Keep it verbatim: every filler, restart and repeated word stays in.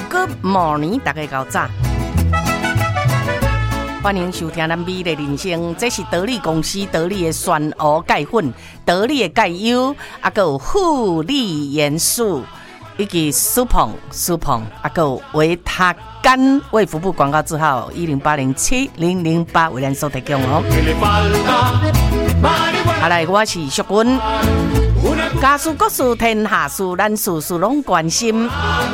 Good morning， 大家早早。欢迎收听咱美的人生，这是得力公司得力的酸蚵钙粉、得力的钙优，还有护理元素，以及舒胖舒胖，还有维他肝。卫福部广告字号一零八零七零零八为咱所提供哦。好来，我是淑君，家事国事天下事，咱事事拢关心。